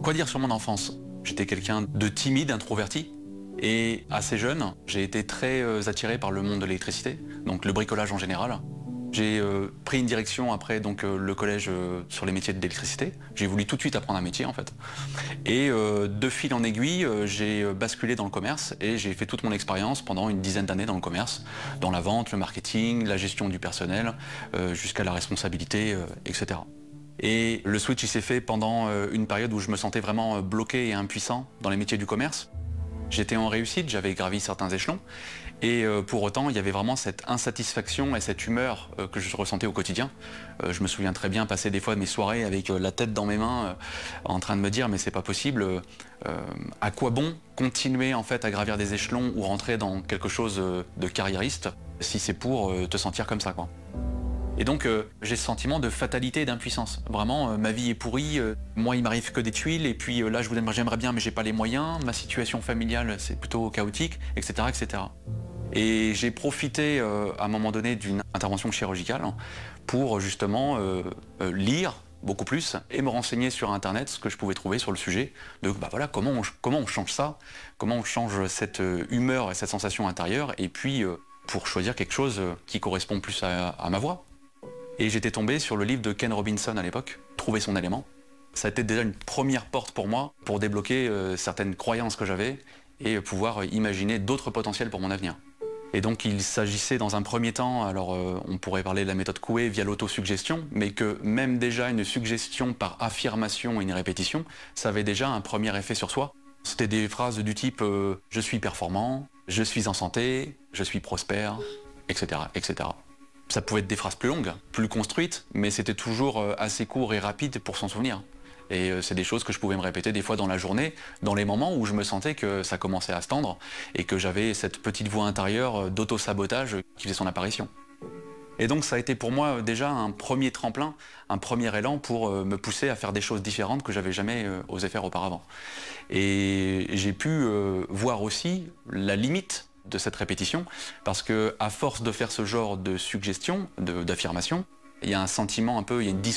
Quoi dire sur mon enfance? J'étais quelqu'un de timide, introverti. Et assez jeune, j'ai été très attiré par le monde de l'électricité, donc le bricolage en général. J'ai pris une direction après le collège sur les métiers de l'électricité. J'ai voulu tout de suite apprendre un métier en fait. Et de fil en aiguille, j'ai basculé dans le commerce et j'ai fait toute mon expérience pendant une dizaine d'années dans le commerce, dans la vente, le marketing, la gestion du personnel, jusqu'à la responsabilité, etc. Et le switch il s'est fait pendant une période où je me sentais vraiment bloqué et impuissant dans les métiers du commerce. J'étais en réussite, j'avais gravi certains échelons, et pour autant, il y avait vraiment cette insatisfaction et cette humeur que je ressentais au quotidien. Je me souviens très bien passer des fois mes soirées avec la tête dans mes mains, en train de me dire mais c'est pas possible, à quoi bon continuer en fait à gravir des échelons ou rentrer dans quelque chose de carriériste si c'est pour te sentir comme ça, quoi. Et donc j'ai ce sentiment de fatalité et d'impuissance. Vraiment, ma vie est pourrie, moi il m'arrive que des tuiles, et puis là j'aimerais bien mais j'ai pas les moyens, ma situation familiale c'est plutôt chaotique, etc. etc. Et j'ai profité à un moment donné d'une intervention chirurgicale pour justement lire beaucoup plus et me renseigner sur internet ce que je pouvais trouver sur le sujet de voilà, comment on change ça, comment on change cette humeur et cette sensation intérieure, et puis pour choisir quelque chose qui correspond plus à ma voix. Et j'étais tombé sur le livre de Ken Robinson à l'époque, Trouver son élément. Ça a été déjà une première porte pour moi, pour débloquer certaines croyances que j'avais et pouvoir imaginer d'autres potentiels pour mon avenir. Et donc il s'agissait dans un premier temps, alors on pourrait parler de la méthode Coué via l'autosuggestion, mais que même déjà une suggestion par affirmation et une répétition, ça avait déjà un premier effet sur soi. C'était des phrases du type je suis performant, je suis en santé, je suis prospère, etc., etc. Ça pouvait être des phrases plus longues, plus construites, mais c'était toujours assez court et rapide pour s'en souvenir. Et c'est des choses que je pouvais me répéter des fois dans la journée, dans les moments où je me sentais que ça commençait à se tendre et que j'avais cette petite voix intérieure d'auto-sabotage qui faisait son apparition. Et donc ça a été pour moi déjà un premier tremplin, un premier élan pour me pousser à faire des choses différentes que j'avais jamais osé faire auparavant. Et j'ai pu voir aussi la limite de cette répétition, parce que à force de faire ce genre de suggestion, d'affirmation, il y a un sentiment un peu, il y a une